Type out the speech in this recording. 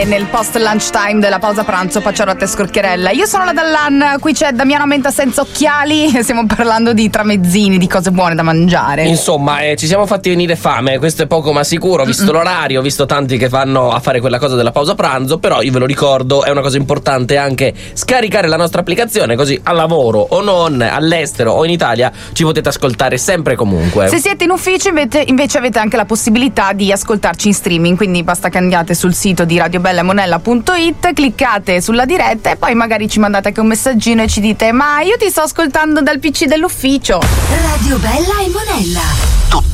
Nel post lunch time della pausa pranzo, Pacciarotta e Scorcherella. Io sono la Dallan, qui c'è Damiano Menta senza occhiali e stiamo parlando di tramezzini, di cose buone da mangiare. Insomma, ci siamo fatti venire fame, questo è poco ma sicuro, visto l'orario, ho visto tanti che vanno a fare quella cosa della pausa pranzo, però io ve lo ricordo, è una cosa importante anche scaricare la nostra applicazione, così al lavoro o non, all'estero o in Italia ci potete ascoltare sempre e comunque. Se siete in ufficio invece avete anche la possibilità di ascoltarci in streaming, quindi basta che andiate sul sito di radiobellaemonella.it, cliccate sulla diretta e poi magari ci mandate anche un messaggino e ci dite: ma io ti sto ascoltando dal PC dell'ufficio. Radio Bella e Monella.